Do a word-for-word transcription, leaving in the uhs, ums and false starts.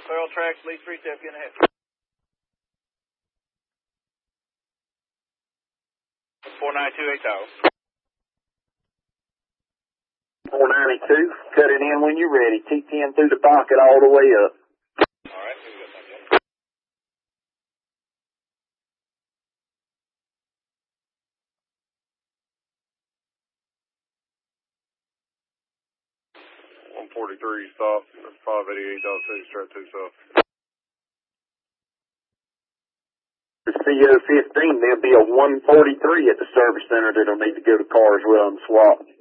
Thorough tracks, lead three step, get ahead. four ninety-two, eight thousand. four ninety-two, cut it in when you're ready. T ten through the pocket all the way up. All right, here we go, thank you. one forty-three, stop. five eighty-eight, dot two, straight two south. The C O fifteen, there'll be a one forty-three at the service center that'll need to go to Carswell and swap.